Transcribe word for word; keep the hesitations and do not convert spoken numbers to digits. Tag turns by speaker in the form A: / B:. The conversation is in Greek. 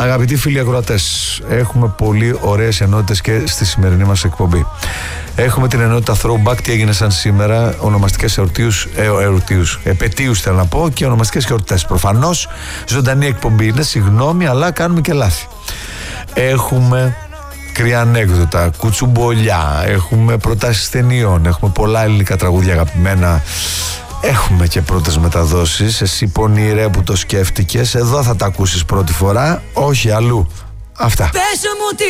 A: Αγαπητοί φίλοι ακροατές, έχουμε πολύ ωραίες ενότητες και στη σημερινή μας εκπομπή. Έχουμε την ενότητα Throwback, τι έγινε σαν σήμερα, ονομαστικές εορτίους, ε, εορτίους, επετίους θέλω να πω, και ονομαστικές εορτές. Προφανώς ζωντανή εκπομπή είναι, συγγνώμη, αλλά κάνουμε και λάθη. Έχουμε κρύα ανέκδοτα, κουτσουμπολιά, έχουμε προτάσεις ταινιών, έχουμε πολλά ελληνικά τραγούδια αγαπημένα. Έχουμε και πρώτες μεταδόσεις. Εσύ πονηρέ που το σκέφτηκες, εδώ θα τα ακούσεις πρώτη φορά, όχι αλλού. Αυτά.